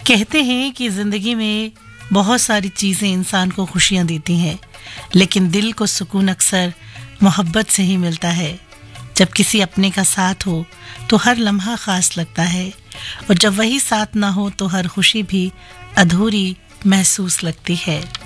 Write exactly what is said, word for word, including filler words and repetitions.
कहते हैं कि जिंदगी में बहुत सारी चीजें इंसान को खुशियां देती हैं, लेकिन दिल को सुकून अक्सर मोहब्बत से ही मिलता है। जब किसी अपने का साथ हो तो हर लम्हा खास लगता है, और जब वही साथ ना हो तो हर खुशी भी अधूरी महसूस लगती है।